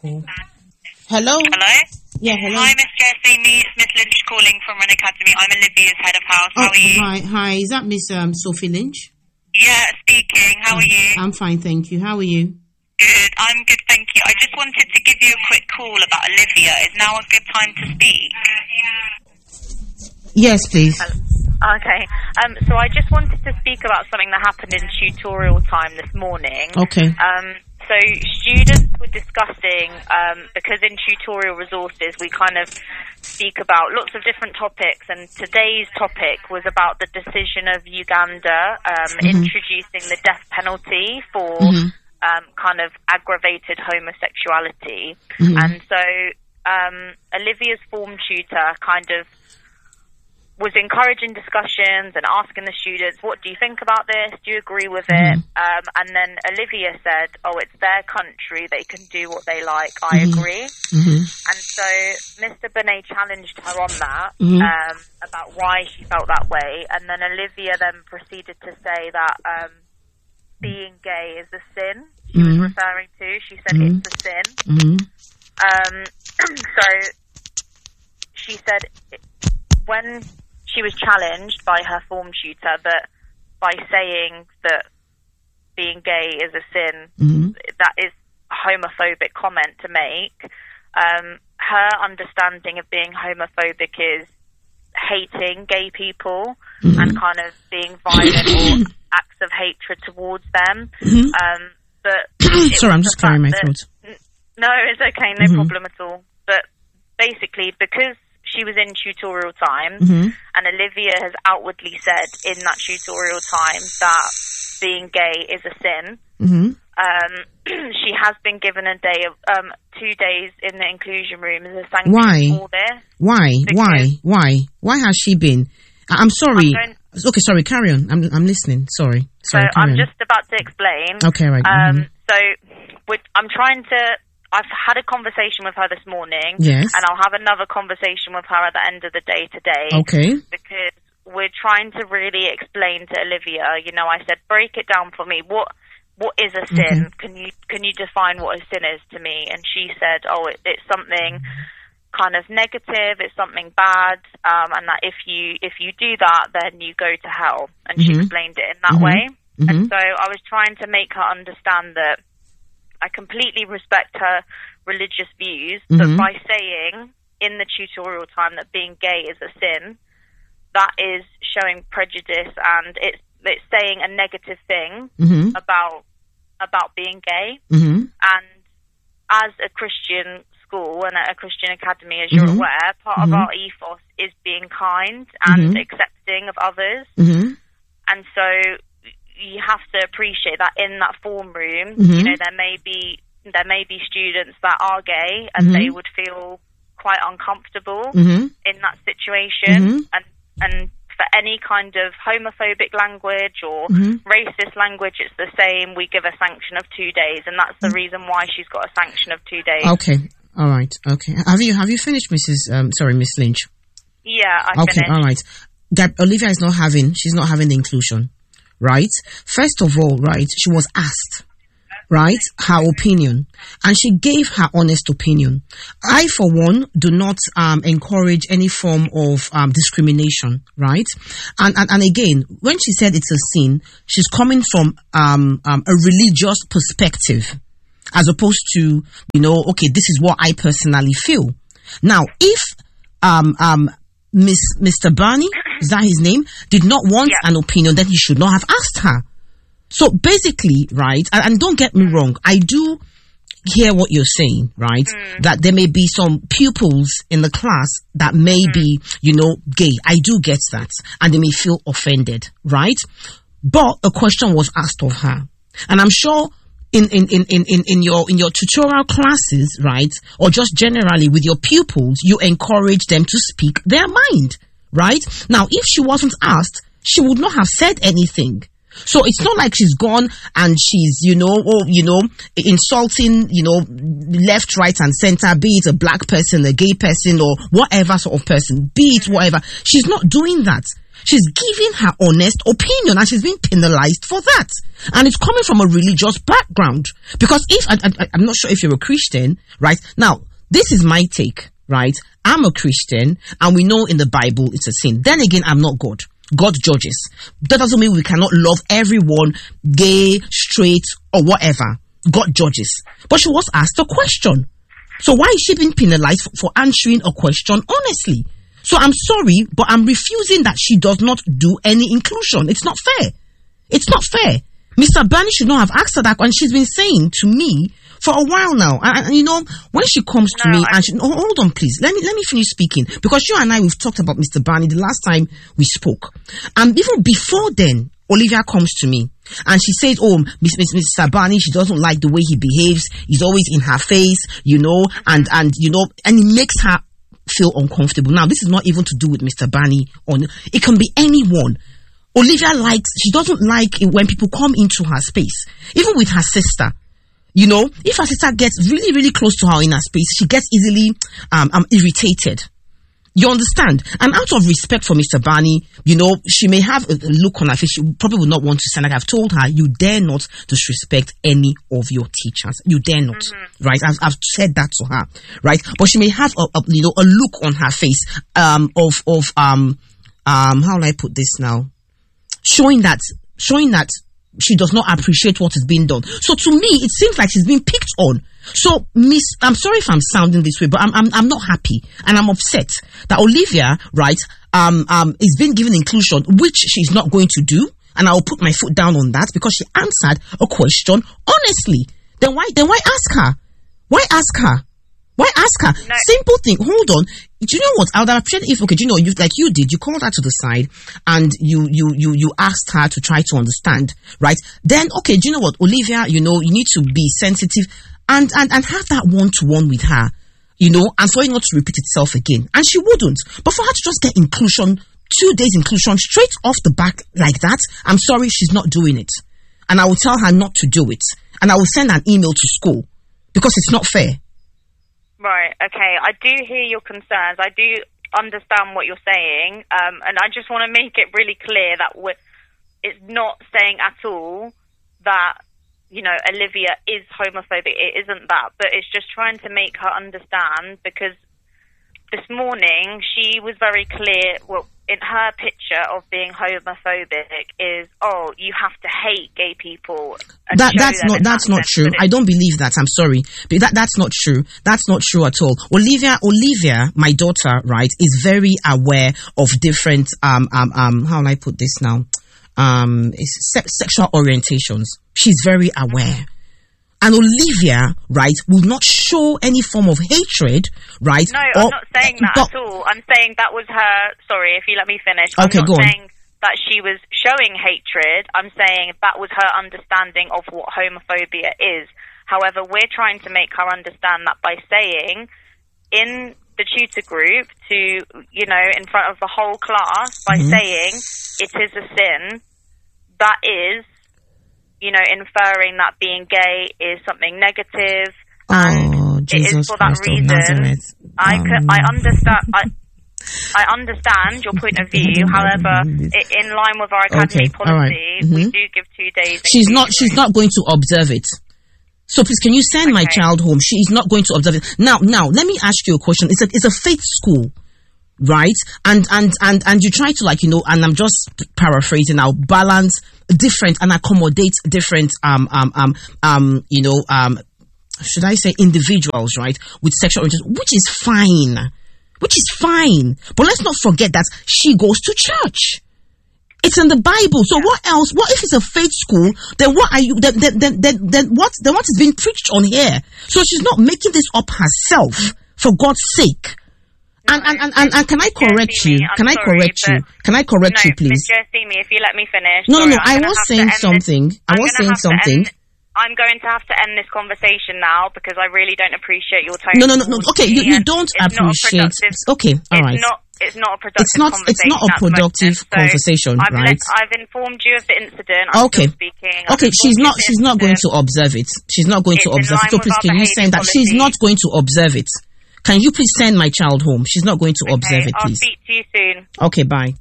Cool. Hello? Hello? Yeah, hello. Hi, Miss Amy. It's Miss Lynch calling from Run Academy. I'm Olivia's head of house. How are you? Hi. Is that Miss Sophie Lynch? Yeah, speaking. How are you? I'm fine, thank you. How are you? Good. I'm good, thank you. I just wanted to give you a quick call about Olivia. Is now a good time to speak? Yes, please. Okay. So I just wanted to speak about something that happened in tutorial time this morning. Okay. So students were discussing, because in tutorial resources we kind of speak about lots of different topics, and today's topic was about the decision of Uganda introducing the death penalty for kind of aggravated homosexuality. And so Olivia's form tutor kind of was encouraging discussions and asking the students, what do you think about this? Do you agree with it? And then Olivia said, oh, it's their country. They can do what they like. I agree. And so Mr. Benet challenged her on that, about why she felt that way. And then Olivia then proceeded to say that being gay is a sin she was referring to. She said it's a sin. So she said when she was challenged by her form tutor that by saying that being gay is a sin, that is a homophobic comment to make. Her understanding of being homophobic is hating gay people and kind of being violent or acts of hatred towards them. But sorry, I'm just clearing my throat. No, it's okay, no problem at all. But basically, because she was in tutorial time, and Olivia has outwardly said in that tutorial time that being gay is a sin. She has been given a day of 2 days in the inclusion room as a sanction for this. Why has she been? I'm sorry. Okay, sorry. Carry on. I'm listening. Sorry. I'm just about to explain. Okay, right. So I'm trying to. I've had a conversation with her this morning, yes, and I'll have another conversation with her at the end of the day today. Okay. Because we're trying to really explain to Olivia. You know, I said, break it down for me. What is a sin? Can you define what a sin is to me? And she said, it's something kind of negative. It's something bad, and that if you do that, then you go to hell. And she explained it in that way. And so I was trying to make her understand that I completely respect her religious views, but by saying in the tutorial time that being gay is a sin, that is showing prejudice, and it's saying a negative thing about being gay. And as a Christian school and at a Christian academy, as you're aware, part of our ethos is being kind and accepting of others. And so you have to appreciate that in that form room, you know, there may be students that are gay and they would feel quite uncomfortable in that situation, and for any kind of homophobic language or racist language, it's the same. We give a sanction of 2 days, and that's the reason why she's got a sanction of 2 days. Okay, all right, okay. Have you finished, Miss Lynch? Yeah, I finished. Okay, all right. Olivia is she's not having the inclusion. Right? First of all, right, she was asked, right, her opinion, and she gave her honest opinion. I, for one, do not encourage any form of discrimination, right? And again, when she said it's a sin, she's coming from a religious perspective, as opposed to, you know, okay, this is what I personally feel. Now, if Mr. Barney, is that his name, did not want an opinion, then he should not have asked her. So basically, right, and don't get me wrong, I do hear what you're saying, right, that there may be some pupils in the class that may be, you know, gay. I do get that, and they may feel offended, right? But a question was asked of her, and I'm sure in your tutorial classes, right, or just generally with your pupils, you encourage them to speak their mind, right? Now, if she wasn't asked, she would not have said anything. So it's not like she's gone and she's, insulting, left, right, and center, be it a black person, a gay person, or whatever sort of person, be it whatever. She's not doing that. She's giving her honest opinion and she's being penalized for that. And it's coming from a religious background. Because I'm not sure if you're a Christian, right? Now, this is my take, right? I'm a Christian and we know in the Bible it's a sin. Then again, I'm not God. God judges. That doesn't mean we cannot love everyone, gay, straight, or whatever. God judges. But she was asked a question. So why is she being penalized for answering a question honestly? So I'm sorry, but I'm refusing that she does not do any inclusion. It's not fair. It's not fair. Mr. Barney should not have asked her that, and she's been saying to me for a while now. And you know, when she comes to me and hold on, please. Let me finish speaking, because you and I, we've talked about Mr. Barney the last time we spoke. And even before then, Olivia comes to me and she says, oh, Mr. Barney, she doesn't like the way he behaves. He's always in her face, you know, and it makes her feel uncomfortable. Now, this is not even to do with Mr. Barney. It can be anyone. Olivia she doesn't like it when people come into her space, even with her sister. You know, if her sister gets really, really close to her in her space, she gets easily irritated. You understand? And out of respect for Mr. Barney, you know, she may have a look on her face. She probably would not want to stand. Like I've told her, you dare not disrespect any of your teachers. You dare not, right? I've said that to her, right? But she may have a look on her face, how will I put this now? Showing that she does not appreciate what is being done. So to me, it seems like she's being picked on. So, I'm sorry if I'm sounding this way, but I'm not happy and I'm upset that Olivia, right, is being given inclusion, which she's not going to do, and I will put my foot down on that because she answered a question honestly. Then why ask her? Why ask her? Why ask her? No. Simple thing. Hold on. Do you know what? I would appreciate if, okay, do you know, you called her to the side and you asked her to try to understand, right? Then, okay, do you know what, Olivia, you know, you need to be sensitive and have that one-to-one with her, you know, and for it not to repeat itself again. And she wouldn't. But for her to just get inclusion, 2 days inclusion straight off the back like that, I'm sorry, she's not doing it. And I will tell her not to do it. And I will send an email to school because it's not fair. Right, okay. I do hear your concerns. I do understand what you're saying. And I just want to make it really clear that it's not saying at all that, you know, Olivia is homophobic. It isn't that. But it's just trying to make her understand, because this morning she was very clear, well, in her picture of being homophobic is, oh, you have to hate gay people. That's not true. I don't believe that. I'm sorry. But that's not true. That's not true at all. Olivia, my daughter, right, is very aware of different, how will I put this now? Sexual orientations. She's very aware. And Olivia, right, will not show any form of hatred, right? No, I'm not saying that at all. I'm saying that was her... Sorry, if you let me finish. Okay, I'm go on. not saying that she was showing hatred. I'm saying that was her understanding of what homophobia is. However, we're trying to make her understand that by saying in the tutor group to, you know, in front of the whole class, by saying it is a sin, that is... you know, inferring that being gay is something negative. And Jesus it is for that Christ reason. I understand your point of view. However, in line with our academy policy, we do give 2 days. She's not going to observe it. So please, can you send my child home? She is not going to observe it. Now, let me ask you a question. It's a faith school, right? And you try to, like, you know, and I'm just paraphrasing now, balance different and accommodate different you know, should I say individuals, right, with sexual orientation, which is fine. But let's not forget that she goes to church. It's in the Bible. So what else? What if it's a faith school? Then what are you? Then what is being preached on here? So she's not making this up herself, for God's sake. And can I correct you? Can I correct you, please? Ms. Jersey, if you let me finish. No. I was saying something. I'm going to have to end this conversation now because I really don't appreciate your tone. No. Okay, you don't appreciate. Okay, all right. It's not a productive conversation. It's not a productive conversation, right? I've informed you of the incident. Okay, she's not going to observe it. She's not going to observe it. So please, can you send that? She's not going to observe it. Can you please send my child home? She's not going to observe it, please. I'll speak to you soon. Okay, bye.